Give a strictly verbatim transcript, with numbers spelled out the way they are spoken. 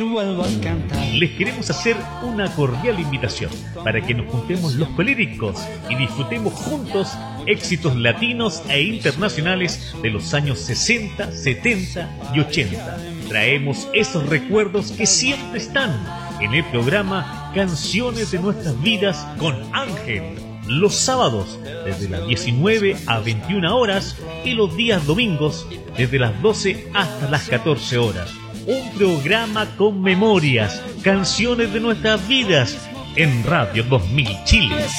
Les queremos hacer una cordial invitación para que nos juntemos los coléricos y disfrutemos juntos éxitos latinos e internacionales de los años sesenta, setenta y ochenta. Traemos esos recuerdos que siempre están en el programa Canciones de Nuestras Vidas con Ángel, los sábados desde las diecinueve a veintiuna horas y los días domingos desde las doce hasta las catorce horas. Un programa con memorias, canciones de nuestras vidas en Radio dos mil Chile.